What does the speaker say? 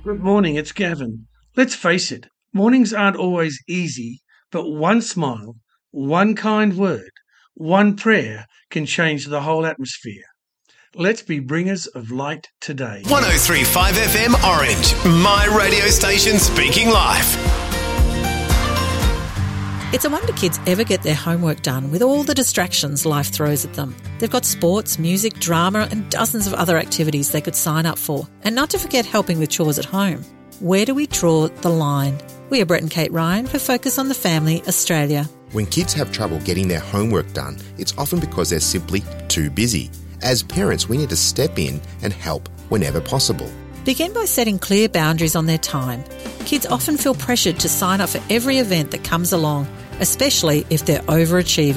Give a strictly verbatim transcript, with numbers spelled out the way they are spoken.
Good morning, it's Gavin. Let's face it, mornings aren't always easy, but one smile, one kind word, one prayer can change the whole atmosphere. Let's be bringers of light today. one oh three point five F M Orange, my radio station speaking life. It's a wonder kids ever get their homework done with all the distractions life throws at them. They've got sports, music, drama and dozens of other activities they could sign up for. And not to forget helping with chores at home. Where do we draw the line? We are Brett and Kate Ryan for Focus on the Family Australia. When kids have trouble getting their homework done, it's often because they're simply too busy. As parents, we need to step in and help whenever possible. Begin by setting clear boundaries on their time. Kids often feel pressured to sign up for every event that comes along, especially if they're overachievers.